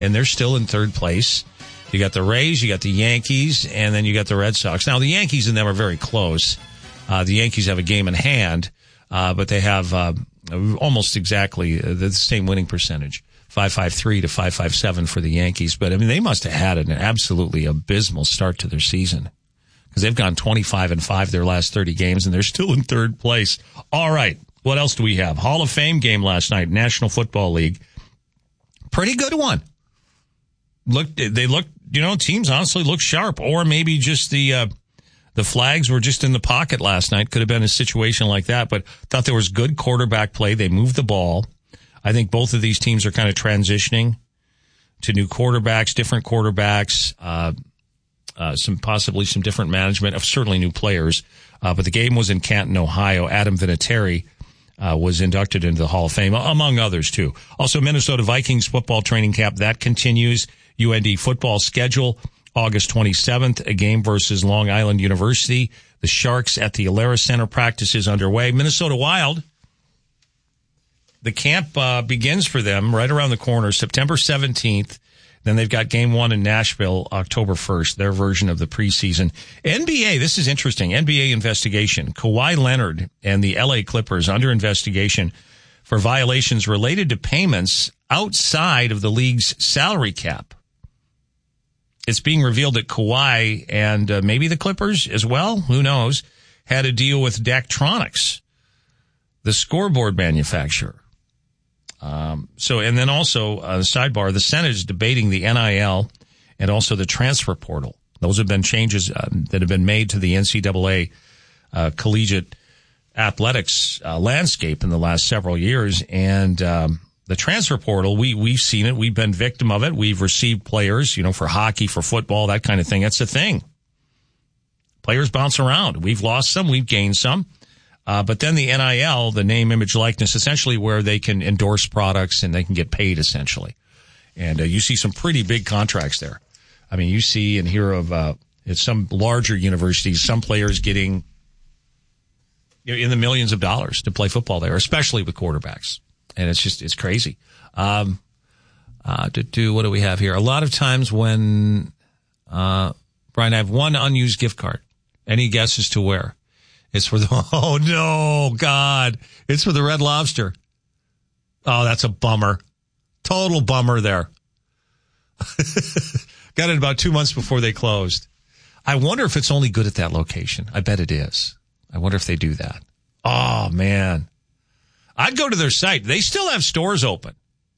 and they're still in third place. You got the Rays, you got the Yankees, and then you got the Red Sox. Now, the Yankees and them are very close. The Yankees have a game in hand, but they have almost exactly the same winning percentage, 5.53 to 5.57 for the Yankees. But, I mean, they must have had an absolutely abysmal start to their season because they've gone 25-5 their last 30 games, and they're still in third place. All right, what else do we have? Hall of Fame game last night, National Football League. Pretty good one. Teams honestly look sharp, or maybe just the flags were just in the pocket last night. Could have been a situation like that, but thought there was good quarterback play. They moved the ball. I think both of these teams are kind of transitioning to new quarterbacks, different quarterbacks, possibly some different management of certainly new players. But the game was in Canton, Ohio. Adam Vinatieri was inducted into the Hall of Fame, among others too. Also, Minnesota Vikings football training camp that continues. UND football schedule, August 27th, a game versus Long Island University. The Sharks at the Alara Center practice is underway. Minnesota Wild, the camp begins for them right around the corner, September 17th. Then they've got game one in Nashville, October 1st, their version of the preseason. NBA, this is interesting. NBA investigation. Kawhi Leonard and the LA Clippers under investigation for violations related to payments outside of the league's salary cap. It's being revealed that Kawhi and maybe the Clippers as well, who knows, had a deal with Daktronics, the scoreboard manufacturer. And then also, sidebar, the Senate is debating the NIL and also the transfer portal. Those have been changes that have been made to the NCAA collegiate athletics landscape in the last several years. And the transfer portal, we've seen it. We've been victim of it. We've received players, for hockey, for football, that kind of thing. That's the thing. Players bounce around. We've lost some. We've gained some. But then the NIL, the name, image, likeness, essentially where they can endorse products and they can get paid, essentially. And you see some pretty big contracts there. I mean, you see and hear of at some larger universities, some players getting in the millions of dollars to play football there, especially with quarterbacks. And it's crazy. What do we have here? A lot of times when, Brian, I have one unused gift card. Any guesses to where? It's for oh no, God. It's for the Red Lobster. Oh, that's a bummer. Total bummer there. Got it about 2 months before they closed. I wonder if it's only good at that location. I bet it is. I wonder if they do that. Oh, man. I'd go to their site. They still have stores open.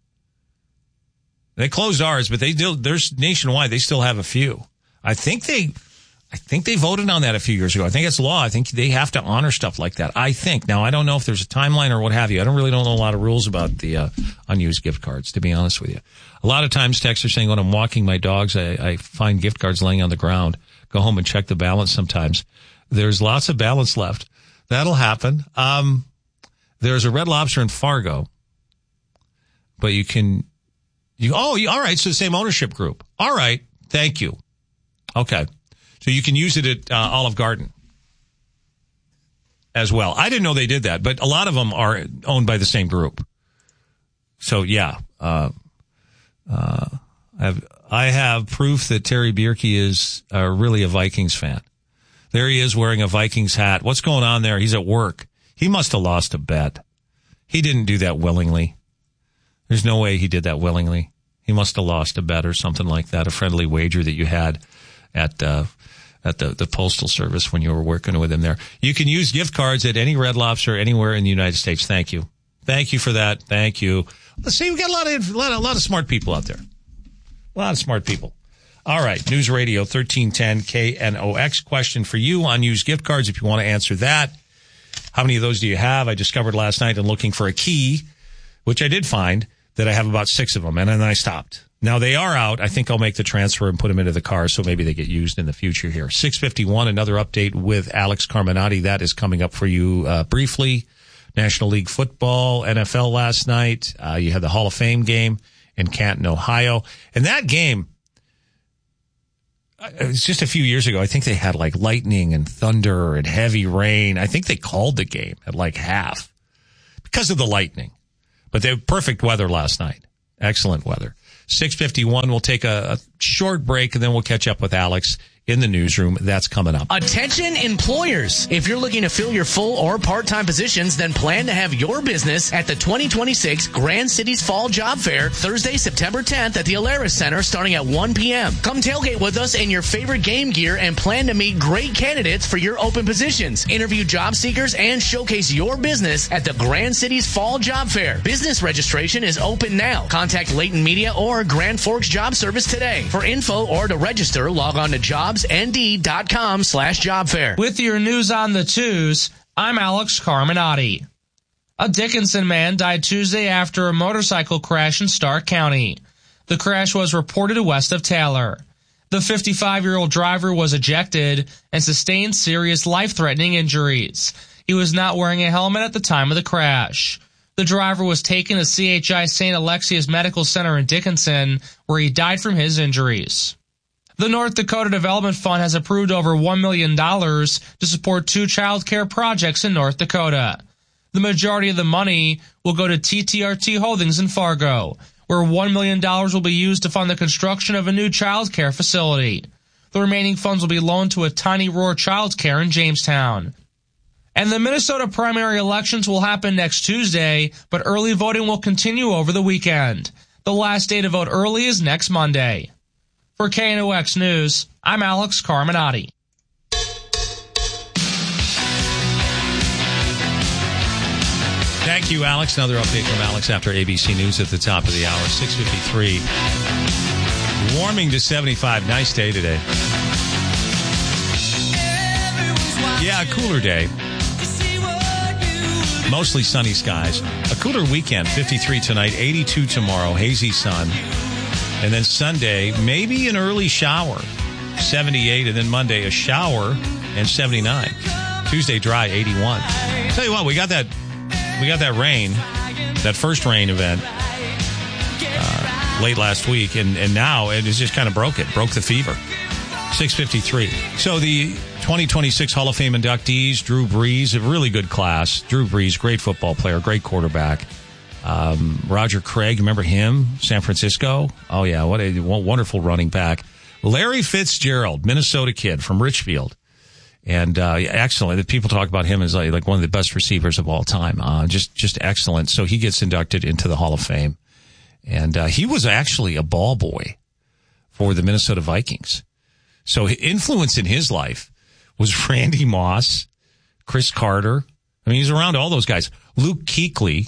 They closed ours, but there's nationwide. They still have a few. I think they voted on that a few years ago. I think it's law. I think they have to honor stuff like that. I think. Now, I don't know if there's a timeline or what have you. I don't know a lot of rules about the unused gift cards, to be honest with you. A lot of times texts are saying when I'm walking my dogs, I find gift cards laying on the ground. Go home and check the balance sometimes. There's lots of balance left. That'll happen. There's a Red Lobster in Fargo, but all right, so the same ownership group. All right, thank you. Okay. So you can use it at Olive Garden as well. I didn't know they did that, but a lot of them are owned by the same group. So, yeah. I have proof that Terry Bierke is really a Vikings fan. There he is wearing a Vikings hat. What's going on there? He's at work. He must have lost a bet. He didn't do that willingly. There's no way he did that willingly. He must have lost a bet or something like that, a friendly wager that you had at the Postal Service when you were working with him there. You can use gift cards at any Red Lobster anywhere in the United States. Thank you. Thank you for that. Thank you. Let's see, we got a lot of smart people out there. A lot of smart people. All right. News Radio 1310 KNOX. Question for you on used gift cards if you want to answer that. How many of those do you have? I discovered last night in looking for a key, which I did find, that I have about 6 of them, and then I stopped. Now, they are out. I think I'll make the transfer and put them into the car, so maybe they get used in the future here. 6:51, another update with Alex Carminati. That is coming up for you briefly. National League Football, NFL last night. You had the Hall of Fame game in Canton, Ohio. And that game, it was just a few years ago. I think they had like lightning and thunder and heavy rain. I think they called the game at like half because of the lightning. But they had perfect weather last night. Excellent weather. 6:51, we'll take a short break, and then we'll catch up with Alex in the newsroom. That's coming up. Attention employers. If you're looking to fill your full or part-time positions, then plan to have your business at the 2026 Grand Cities Fall Job Fair, Thursday, September 10th at the Alaris Center starting at 1 p.m. Come tailgate with us in your favorite game gear and plan to meet great candidates for your open positions. Interview job seekers and showcase your business at the Grand Cities Fall Job Fair. Business registration is open now. Contact Leighton Media or Grand Forks Job Service today. For info or to register, log on to jobsnd.com/jobfair. With your news on the twos, I'm Alex Carminati. A Dickinson man died Tuesday after a motorcycle crash in Stark County. The crash was reported west of Taylor. The 55-year-old driver was ejected and sustained serious life-threatening injuries. He was not wearing a helmet at the time of the crash. The driver was taken to CHI St. Alexius Medical Center in Dickinson, where he died from his injuries. The North Dakota Development Fund has approved over $1 million to support 2 child care projects in North Dakota. The majority of the money will go to TTRT Holdings in Fargo, where $1 million will be used to fund the construction of a new child care facility. The remaining funds will be loaned to a Tiny Roar Child Care in Jamestown. And the Minnesota primary elections will happen next Tuesday, but early voting will continue over the weekend. The last day to vote early is next Monday. For KNOX News, I'm Alex Carminati. Thank you, Alex. Another update from Alex after ABC News at the top of the hour, 6:53. Warming to 75. Nice day today. Yeah, a cooler day. Mostly sunny skies. A cooler weekend, 53 tonight, 82 tomorrow, hazy sun. And then Sunday, maybe an early shower, 78. And then Monday, a shower and 79. Tuesday, dry, 81. Tell you what, we got that rain, that first rain event late last week. And now it has just kind of broke the fever. 6:53. So the 2026 Hall of Fame inductees, Drew Brees, a really good class. Drew Brees, great football player, great quarterback. Roger Craig, remember him? San Francisco? Oh, yeah, what a wonderful running back. Larry Fitzgerald, Minnesota kid from Richfield. And excellent. People talk about him as like one of the best receivers of all time. Just excellent. So he gets inducted into the Hall of Fame. And he was actually a ball boy for the Minnesota Vikings. So influence in his life was Randy Moss, Chris Carter. I mean, he's around all those guys. Luke Kuechly,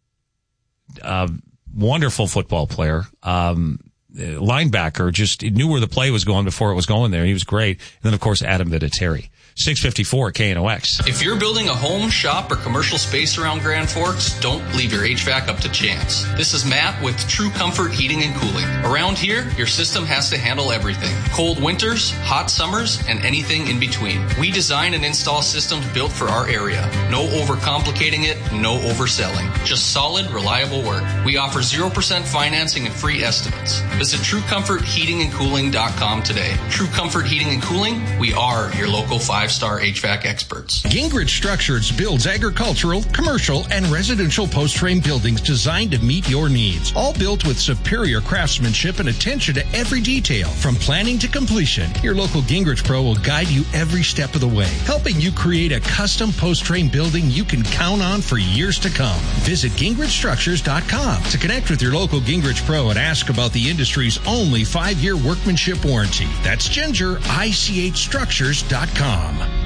wonderful football player, linebacker, just knew where the play was going before it was going there. He was great. And then, of course, Adam Vinatieri. 6:54 KNOX. If you're building a home, shop, or commercial space around Grand Forks, don't leave your HVAC up to chance. This is Matt with True Comfort Heating and Cooling. Around here, your system has to handle everything. Cold winters, hot summers, and anything in between. We design and install systems built for our area. No overcomplicating it, no overselling. Just solid, reliable work. We offer 0% financing and free estimates. Visit TrueComfortHeatingandCooling.com today. True Comfort Heating and Cooling, we are your local 5-star HVAC experts. Gingrich Structures builds agricultural, commercial, and residential post-frame buildings designed to meet your needs. All built with superior craftsmanship and attention to every detail. From planning to completion, your local Gingrich Pro will guide you every step of the way, helping you create a custom post-frame building you can count on for years to come. Visit GingrichStructures.com to connect with your local Gingrich Pro and ask about the industry's only 5-year workmanship warranty. That's GingerICHStructures.com.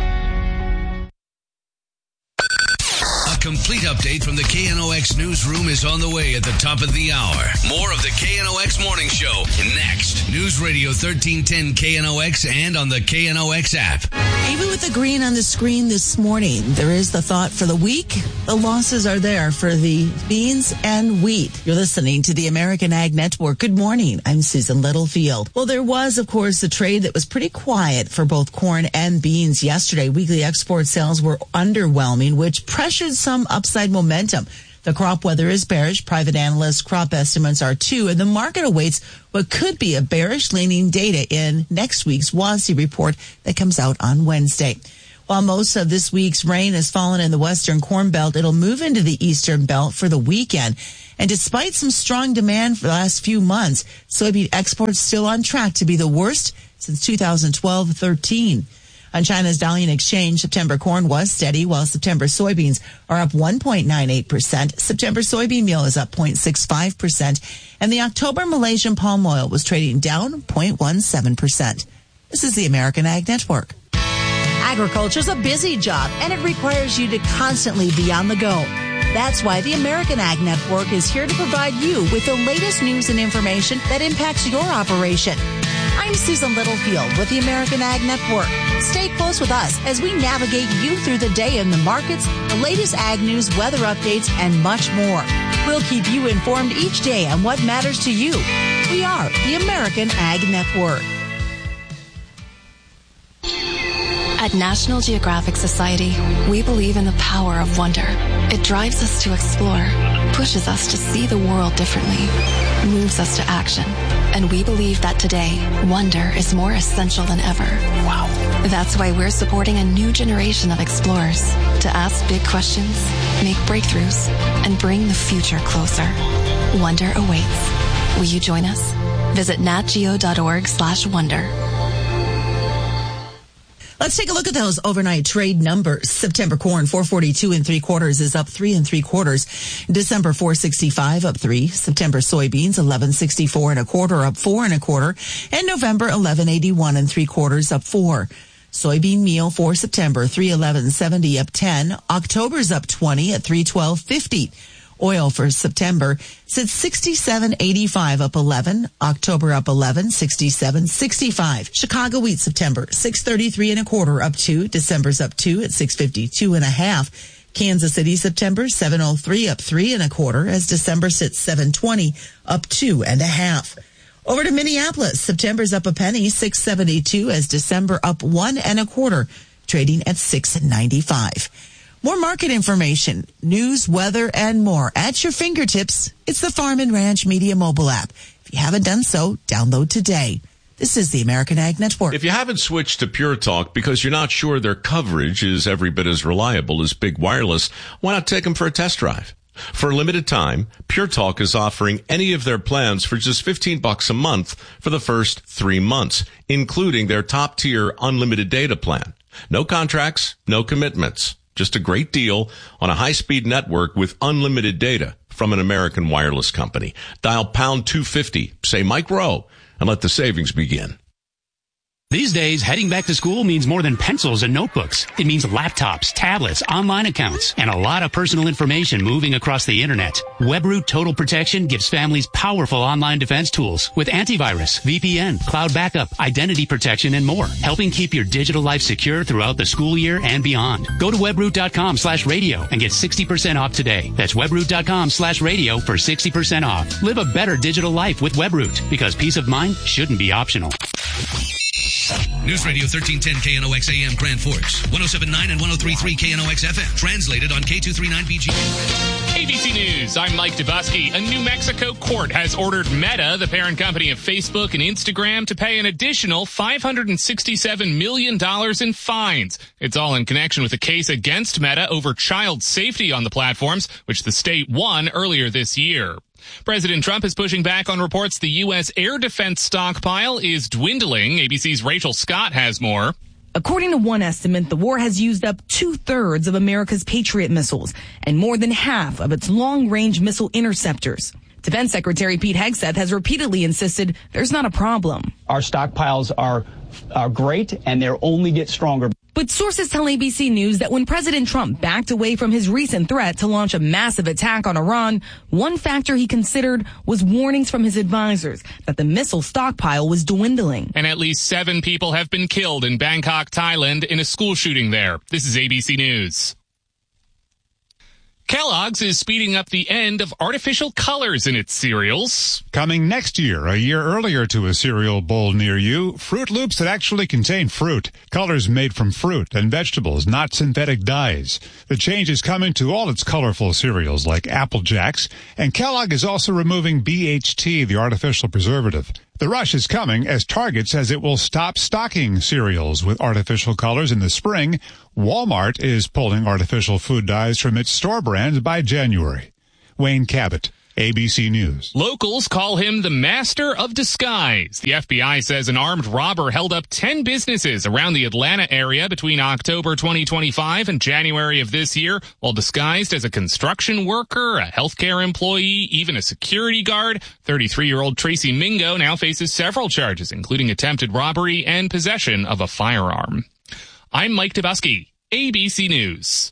A complete update from the KNOX newsroom is on the way at the top of the hour. More of the KNOX Morning Show next. News Radio 1310 KNOX and on the KNOX app. Even with the green on the screen this morning, there is the thought for the week. The losses are there for the beans and wheat. You're listening to the American Ag Network. Good morning. I'm Susan Littlefield. Well, there was, of course, a trade that was pretty quiet for both corn and beans yesterday. Weekly export sales were underwhelming, which pressured some upside momentum. The crop weather is bearish. Private analysts' crop estimates are too, and the market awaits what could be a bearish leaning data in next week's WASDE report that comes out on Wednesday. While most of this week's rain has fallen in the western Corn Belt, it'll move into the eastern belt for the weekend. And despite some strong demand for the last few months, soybean exports still on track to be the worst since 2012-13. On China's Dalian Exchange, September corn was steady, while September soybeans are up 1.98%. September soybean meal is up 0.65%. And the October Malaysian palm oil was trading down 0.17%. This is the American Ag Network. Agriculture's a busy job, and it requires you to constantly be on the go. That's why the American Ag Network is here to provide you with the latest news and information that impacts your operation. I'm Susan Littlefield with the American Ag Network. Stay close with us as we navigate you through the day in the markets, the latest ag news, weather updates, and much more. We'll keep you informed each day on what matters to you. We are the American Ag Network. At National Geographic Society, we believe in the power of wonder. It drives us to explore, pushes us to see the world differently, moves us to action. And we believe that today, wonder is more essential than ever. Wow. That's why we're supporting a new generation of explorers to ask big questions, make breakthroughs, and bring the future closer. Wonder awaits. Will you join us? Visit natgeo.org/wonder. Let's take a look at those overnight trade numbers. September corn, 442 3/4 is up 3 3/4. December 465 up 3. September soybeans 1164 1/4 up 4 1/4. And November 1181 3/4 up 4. Soybean meal for September 311.70 up 10. October's up 20 at 312.50. Oil for September sits 67.85 up 11. October up 11, 67.65. Chicago wheat September 633 1/4 up 2. December's up 2 at 652 1/2. Kansas City September 703 up 3 1/4 as December sits 720 up 2 1/2. Over to Minneapolis, September's up a penny, 672 as December up 1 1/4, trading at 695. More market information, news, weather, and more at your fingertips. It's the Farm and Ranch Media mobile app. If you haven't done so, download today. This is the American Ag Network. If you haven't switched to Pure Talk because you're not sure their coverage is every bit as reliable as Big Wireless, why not take them for a test drive? For a limited time, Pure Talk is offering any of their plans for just $15 a month for the first 3 months, including their top-tier unlimited data plan. No contracts, no commitments. Just a great deal on a high-speed network with unlimited data from an American wireless company. Dial pound 250, say Mike Rowe, and let the savings begin. These days, heading back to school means more than pencils and notebooks. It means laptops, tablets, online accounts, and a lot of personal information moving across the internet. WebRoot Total Protection gives families powerful online defense tools with antivirus, VPN, cloud backup, identity protection, and more, helping keep your digital life secure throughout the school year and beyond. Go to webroot.com/radio and get 60% off today. That's webroot.com/radio for 60% off. Live a better digital life with WebRoot, because peace of mind shouldn't be optional. News Radio 1310 KNOX AM Grand Forks, 107.9 and 103.3 KNOX FM. Translated on K239BG. ABC News, I'm Mike Dubusky. A New Mexico court has ordered Meta, the parent company of Facebook and Instagram, to pay an additional $567 million in fines. It's all in connection with a case against Meta over child safety on the platforms, which the state won earlier this year. President Trump is pushing back on reports the U.S. air defense stockpile is dwindling. ABC's Rachel Scott has more. According to one estimate, the war has used up 2/3 of America's Patriot missiles and more than half of its long-range missile interceptors. Defense Secretary Pete Hegseth has repeatedly insisted there's not a problem. Our stockpiles are great, and they'll only get stronger. But sources tell ABC News that when President Trump backed away from his recent threat to launch a massive attack on Iran, one factor he considered was warnings from his advisors that the missile stockpile was dwindling. And at least 7 people have been killed in Bangkok, Thailand, in a school shooting there. This is ABC News. Kellogg's is speeding up the end of artificial colors in its cereals. Coming next year, a year earlier to a cereal bowl near you, Fruit Loops that actually contain fruit. Colors made from fruit and vegetables, not synthetic dyes. The change is coming to all its colorful cereals like Apple Jacks, and Kellogg is also removing BHT, the artificial preservative. The rush is coming as Target says it will stop stocking cereals with artificial colors in the spring. Walmart is pulling artificial food dyes from its store brands by January. Wayne Cabot, ABC News. Locals call him the master of disguise. The FBI says an armed robber held up 10 businesses around the Atlanta area between October 2025 and January of this year, while disguised as a construction worker, a healthcare employee, even a security guard. 33-year-old Tracy Mingo now faces several charges, including attempted robbery and possession of a firearm. I'm Mike Tobuski, ABC News.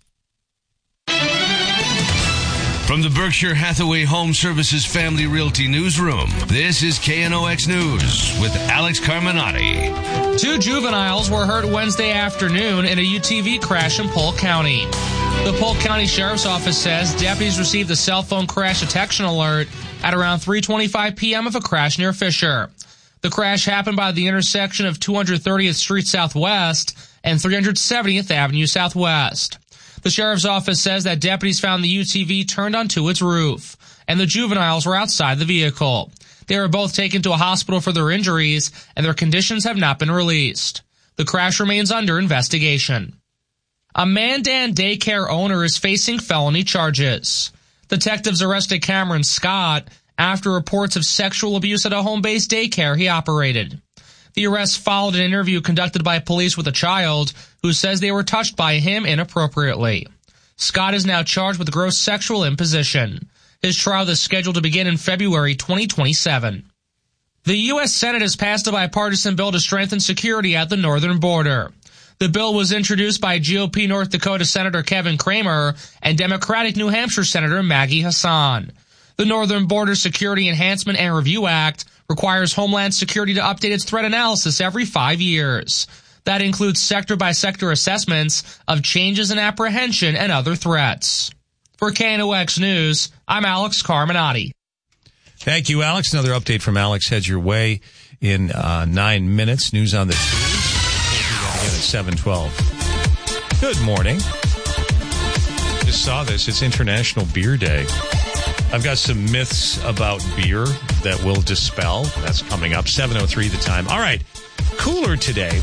From the Berkshire Hathaway Home Services Family Realty Newsroom, this is KNOX News with Alex Carminati. 2 juveniles were hurt Wednesday afternoon in a UTV crash in Polk County. The Polk County Sheriff's Office says deputies received a cell phone crash detection alert at around 3:25 p.m. of a crash near Fisher. The crash happened by the intersection of 230th Street Southwest and 370th Avenue Southwest. The sheriff's office says that deputies found the UTV turned onto its roof, and the juveniles were outside the vehicle. They were both taken to a hospital for their injuries, and their conditions have not been released. The crash remains under investigation. A Mandan daycare owner is facing felony charges. Detectives arrested Cameron Scott after reports of sexual abuse at a home-based daycare he operated. The arrest followed an interview conducted by police with a child who says they were touched by him inappropriately. Scott is now charged with gross sexual imposition. His trial is scheduled to begin in February 2027. The U.S. Senate has passed a bipartisan bill to strengthen security at the northern border. The bill was introduced by GOP North Dakota Senator Kevin Cramer and Democratic New Hampshire Senator Maggie Hassan. The Northern Border Security Enhancement and Review Act requires Homeland Security to update its threat analysis every 5 years. That includes sector-by-sector assessments of changes in apprehension and other threats. For KNOX News, I'm Alex Carminati. Thank you, Alex. Another update from Alex heads your way in 9 minutes. News on the twos. Again at 7:12. Good morning. Just saw this. It's International Beer Day. I've got some myths about beer that we'll dispel. That's coming up. 7:03 the time. All right. Cooler today.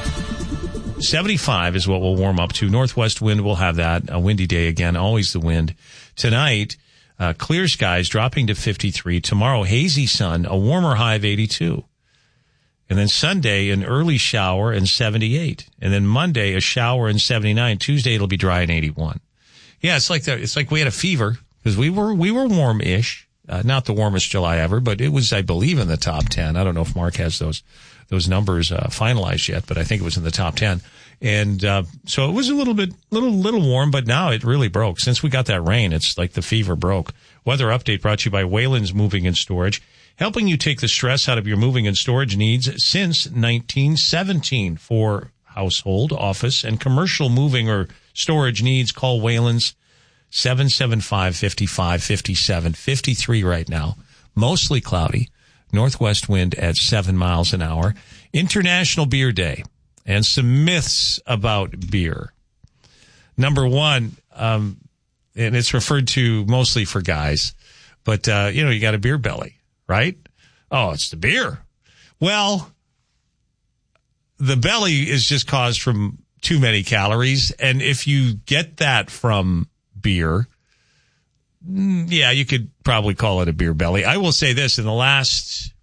75 is what we'll warm up to. Northwest wind will have that. A windy day again. Always the wind. Tonight, clear skies dropping to 53. Tomorrow, hazy sun. A warmer high of 82. And then Sunday, an early shower and 78. And then Monday, a shower and 79. Tuesday, it'll be dry and 81. Yeah, it's like we had a fever. Because we were warm-ish, not the warmest July ever, but it was, I believe, in the top 10. I don't know if Mark has those numbers finalized yet, but I think it was in the top 10. And so it was a little warm, but now it really broke. Since we got that rain, it's like the fever broke. Weather update brought to you by Wayland's Moving and Storage, helping you take the stress out of your moving and storage needs since 1917. For household, office, and commercial moving or storage needs, call Wayland's 775-5557, 53 right now. Mostly cloudy. Northwest wind at 7 miles an hour. International Beer Day. And some myths about beer. Number one, and it's referred to mostly for guys, but, you got a beer belly, right? Oh, it's the beer. Well, the belly is just caused from too many calories. And if you get that from beer, yeah, you could probably call it a beer belly. I will say this, in the last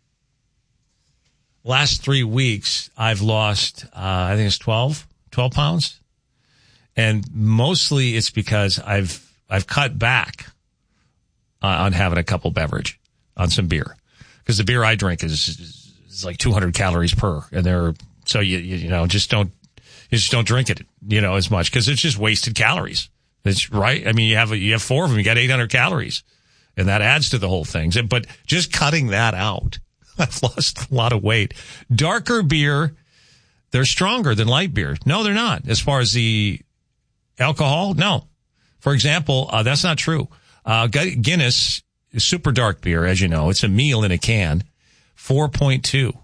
3 weeks, I've lost, I think it's 12 pounds. And mostly it's because I've cut back on having a couple beverage on some beer. Because the beer I drink is like 200 calories per. And so you just don't drink it, as much because it's just wasted calories. It's right. I mean, you have 4 of them. You got 800 calories, and that adds to the whole thing. But just cutting that out, I've lost a lot of weight. Darker beer, they're stronger than light beer. No, they're not. As far as the alcohol, no. For example, that's not true. Guinness is super dark beer, as you know. It's a meal in a can, 4.2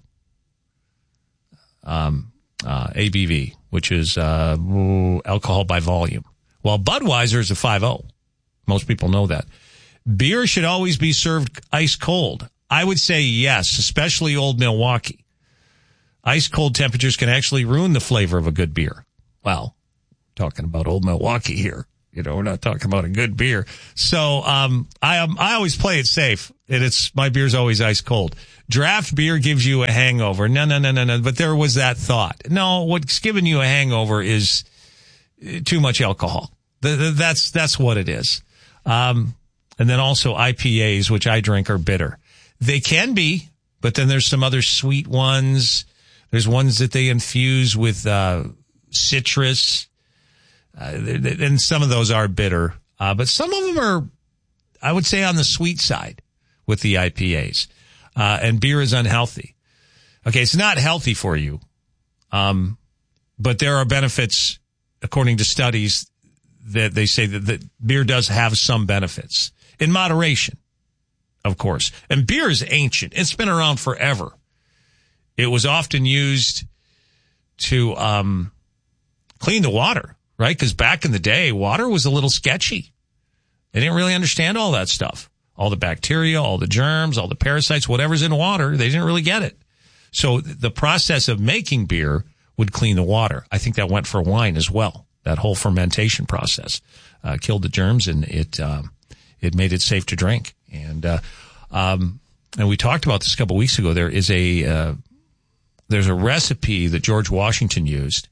ABV, which is alcohol by volume. While Budweiser is a 5.0. Most people know that. Beer should always be served ice cold. I would say yes, especially Old Milwaukee. Ice cold temperatures can actually ruin the flavor of a good beer. Well, talking about Old Milwaukee here. We're not talking about a good beer. So, I always play it safe. And my beer's always ice cold. Draft beer gives you a hangover. No. But there was that thought. No, what's giving you a hangover is too much alcohol. That's what it is. And then also IPAs, which I drink, are bitter. They can be, but then there's some other sweet ones. There's ones that they infuse with, citrus. And some of those are bitter. But some of them are, I would say, on the sweet side with the IPAs. And beer is unhealthy. Okay. It's not healthy for you. But there are benefits, according to studies, that they say that beer does have some benefits in moderation, of course. And beer is ancient. It's been around forever. It was often used to, clean the water. Right? Because back in the day, water was a little sketchy. They didn't really understand all that stuff. All the bacteria, all the germs, all the parasites, whatever's in water, they didn't really get it. So the process of making beer would clean the water. I think that went for wine as well. That whole fermentation process killed the germs, and it made it safe to drink. And we talked about this a couple weeks ago. There's a recipe that George Washington used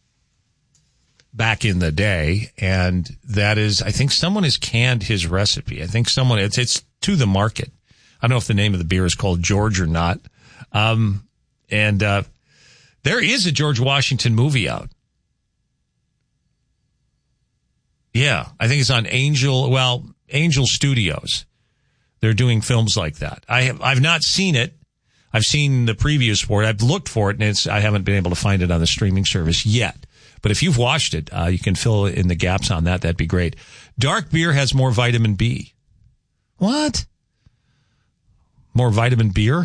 back in the day, and that is, I think someone has canned his recipe. I think someone, it's to the market. I don't know if the name of the beer is called George or not. There is a George Washington movie out. Yeah, I think it's on Angel Studios. They're doing films like that. I've not seen it. I've seen the previews for it. I've looked for it, and I haven't been able to find it on the streaming service yet. But if you've watched it, you can fill in the gaps on that. That'd be great. Dark beer has more vitamin B. What? More vitamin beer?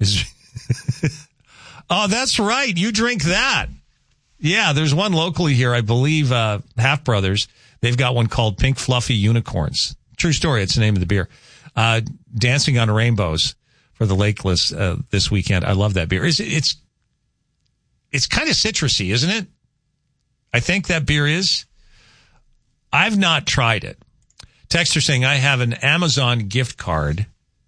Oh, that's right. You drink that. Yeah, there's one locally here, I believe, Half Brothers. They've got one called Pink Fluffy Unicorns. True story. It's the name of the beer. Dancing on Rainbows for the Lakeless this weekend. I love that beer. It's kind of citrusy, isn't it? I think that beer is. I've not tried it. Texter saying I have an Amazon gift card,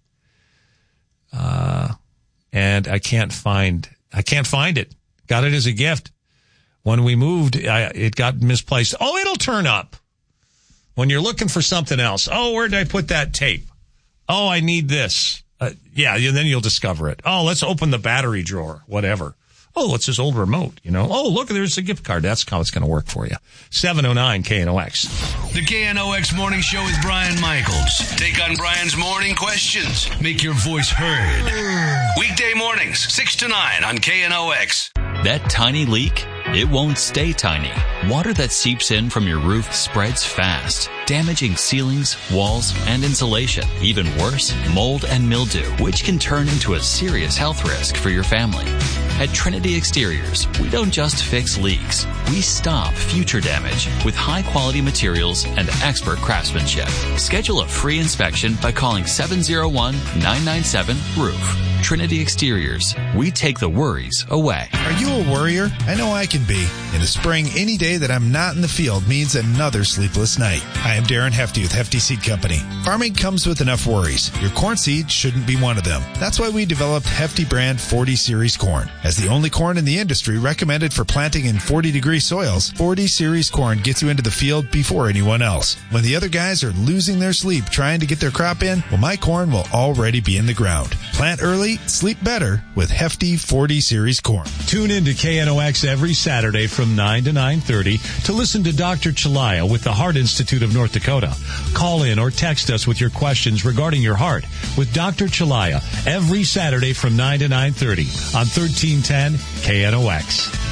and I can't find it. Got it as a gift. When we moved, it got misplaced. Oh, it'll turn up when you're looking for something else. Oh, where did I put that tape? Oh, I need this. Yeah, then you'll discover it. Oh, let's open the battery drawer. Whatever. Oh, it's this old remote, Oh, look, there's a gift card. That's how it's going to work for you. 709 KNOX. The KNOX Morning Show with Brian Michaels. Take on Brian's morning questions. Make your voice heard. Weekday mornings, 6 to 9 on KNOX. That tiny leak, it won't stay tiny. Water that seeps in from your roof spreads fast, damaging ceilings, walls, and insulation. Even worse, mold and mildew, which can turn into a serious health risk for your family. At Trinity Exteriors, we don't just fix leaks. We stop future damage with high-quality materials and expert craftsmanship. Schedule a free inspection by calling 701-997-ROOF. Trinity Exteriors. We take the worries away. Are you a worrier? I know I can be. In the spring, any day that I'm not in the field means another sleepless night. I am Darren Hefty with Hefty Seed Company. Farming comes with enough worries. Your corn seed shouldn't be one of them. That's why we developed Hefty brand 40 Series corn. As the only corn in the industry recommended for planting in 40-degree soils, 40 Series corn gets you into the field before anyone else. When the other guys are losing their sleep trying to get their crop in, well, my corn will already be in the ground. Plant early, sleep better with Hefty 40 Series corn. Tune in to KNOX every Saturday from 9 to 9:30 to listen to Dr. Chalaya with the Heart Institute of North Dakota. Call in or text us with your questions regarding your heart with Dr. Chalaya every Saturday from 9 to 9:30 on 1310 KNOX.